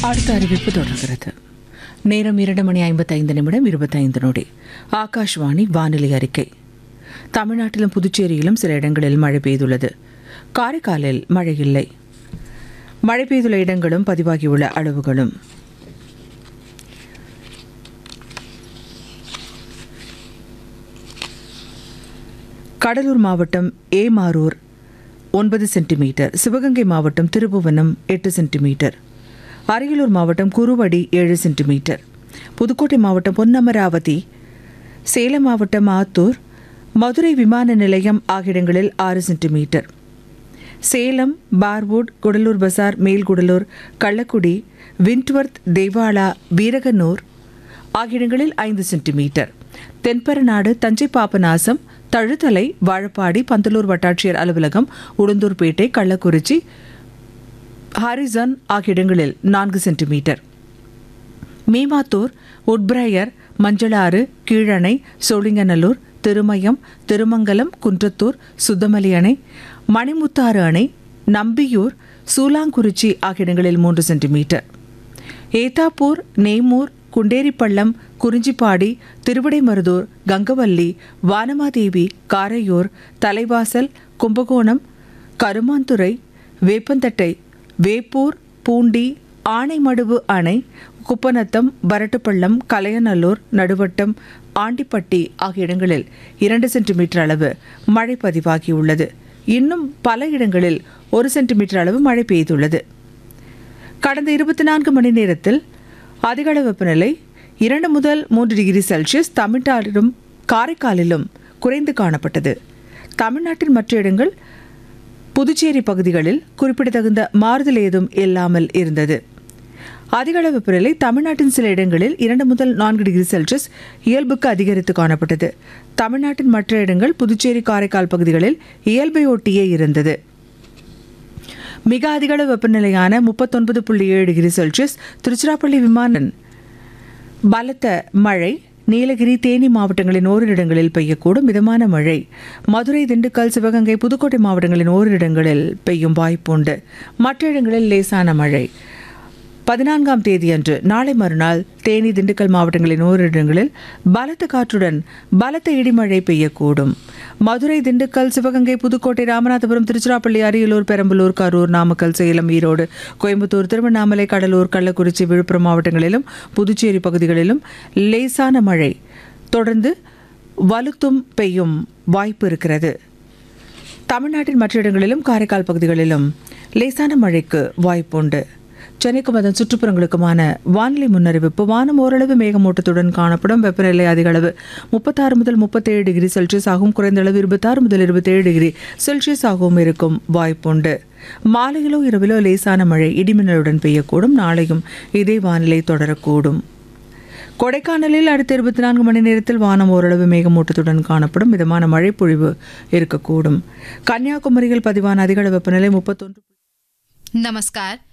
அடுத்த அறிவிப்பு தொடர்கிறது. நேரம் 2:55 ஆகாஷ்வாணி வானிலை அறிக்கை. தமிழ்நாட்டிலும் புதுச்சேரியிலும் சில இடங்களில் மழை பெய்துள்ளது. காரைக்காலில் மழை இல்லை. மழை பெய்துள்ள இடங்களும் பதிவாகியுள்ள அளவுகளும்: கடலூர் மாவட்டம் ஏமாரூர் 9 சென்டிமீட்டர், சிவகங்கை மாவட்டம் திருபுவனம் 8 சென்டிமீட்டர், அரியலூர் மாவட்டம் குருவடி 7 சென்டிமீட்டர், புதுக்கோட்டை மாவட்டம் பொன்னமராவதி, சேலம் மாவட்டம் ஆத்தூர், மதுரை விமான நிலையம் ஆகிய இடங்களில் 6 சென்டிமீட்டர், சேலம், பார்வுட், குடலூர் பசார், மேல்குடலூர், கள்ளக்குடி, விண்ட்வர்த், தேவாலா, வீரகனூர் ஆகிய இடங்களில் 5 சென்டிமீட்டர், தென்பெருநாடு, தஞ்சை பாபநாசம், தழுத்தலை, வாழப்பாடி, பந்தலூர் வட்டாட்சியர் அலுவலகம், உளுந்தூர்பேட்டை, கள்ளக்குறிச்சி, ஹாரிசன் ஆகிய இடங்களில் 4 சென்டிமீட்டர், மேமாத்தூர், உட்பிரையர், மஞ்சளாறு, கீழணை, சோழிங்கநல்லூர், திருமயம், திருமங்கலம், குன்றத்தூர், சுத்தமலி அணை, மணிமுத்தாறு அணை, நம்பியூர், சூலாங்குறிச்சி ஆகிய இடங்களில் 3 சென்டிமீட்டர், ஏத்தாப்பூர், நேமூர், குண்டேரிப்பள்ளம், குறிஞ்சிப்பாடி, திருவிடைமருதூர், கங்கவல்லி, வானமாதேவி, காரையூர், தலைவாசல், கும்பகோணம், கருமாந்துறை, வேப்பந்தட்டை, வேப்பூர், பூண்டி, ஆனைமடுவு அணை, குப்பநத்தம், வரட்டுப்பள்ளம், கலையநல்லூர், நடுவட்டம், ஆண்டிப்பட்டி ஆகிய இடங்களில் 2 சென்டிமீட்டர் அளவு மழை பதிவாகியுள்ளது. இன்னும் பல இடங்களில் 1 சென்டிமீட்டர் அளவு மழை பெய்துள்ளது. கடந்த 24 மணி நேரத்தில் அதிகளவு வெப்பநிலை 2 முதல் 3 டிகிரி செல்சியஸ் தமிழ்நாட்டிலும் காரைக்காலிலும் குறைந்து காணப்பட்டது. தமிழ்நாட்டின் மற்ற இடங்கள், புதுச்சேரி பகுதிகளில் குறிப்பிடத்தகுந்த மாறுதல் ஏதும் இல்லாமல் இருந்தது. அதிகளவு வெப்பநிலை தமிழ்நாட்டின் சில இடங்களில் 2 முதல் 4 டிகிரி செல்சியஸ் இயல்புக்கு அதிகரித்து காணப்பட்டது. தமிழ்நாட்டின் மற்ற இடங்கள், புதுச்சேரி, காரைக்கால் பகுதிகளில் இயல்பை ஒட்டியே இருந்தது. மிக அதிகளவு வெப்பநிலையான 39.7 டிகிரி செல்சியஸ் திருச்சிராப்பள்ளி விமானம். பலத்த மழை நீலகிரி, தேனி மாவட்டங்களின் ஓரிரு இடங்களில் பெய்யக்கூடும். மிதமான மழை மதுரை, திண்டுக்கல், சிவகங்கை, புதுக்கோட்டை மாவட்டங்களின் ஓரிரு இடங்களில் பெய்யும் வாய்ப்புண்டு. மற்ற இடங்களில் லேசான மழை. 14ஆம் தேதியன்று நாளை மறுநாள் தேனி, திண்டுக்கல் மாவட்டங்களின் ஓரிரு இடங்களில் பலத்த காற்றுடன் பலத்த இடிமழை பெய்யக்கூடும். மதுரை, திண்டுக்கல், சிவகங்கை, புதுக்கோட்டை, ராமநாதபுரம், திருச்சிராப்பள்ளி, அரியலூர், பெரம்பலூர், கரூர், நாமக்கல், சேலம், ஈரோடு, கோயம்புத்தூர், திருவண்ணாமலை, கடலூர், கள்ளக்குறிச்சி, விழுப்புரம் மாவட்டங்களிலும் புதுச்சேரி பகுதிகளிலும் லேசான மழை தொடர்ந்து வலுத்தும் பெய்யும் வாய்ப்பு இருக்கிறது. தமிழ்நாட்டின் மற்ற இடங்களிலும் காரைக்கால் பகுதிகளிலும் லேசான மழைக்கு வாய்ப்புண்டு. சென்னைக்கும் அதன் சுற்றுப்புறங்களுக்குமான வானிலை முன்னறிவிப்பு. வானம் ஓரளவு மேகமூட்டத்துடன் காணப்படும். வெப்பநிலை அதிகளவு 36 முதல் 37 டிகிரி செல்சியஸ் ஆகவும், குறைந்த அளவு 26 முதல் 27 டிகிரி செல்சியஸ் ஆகவும் இருக்கும் வாய்ப்புண்டு. மாலையிலோ இரவிலோ லேசான மழை இடிமின்னலுடன் பெய்யக்கூடும். நாளையும் இதே வானிலை தொடரக்கூடும். கொடைக்கானலில் அடுத்த 24 மணி நேரத்தில் வானம் ஓரளவு மேகமூட்டத்துடன் காணப்படும். மிதமான மழை பொழிவு இருக்கக்கூடும். கன்னியாகுமரியில் பதிவான அதிகளவு வெப்பநிலை 31. नमस्कार.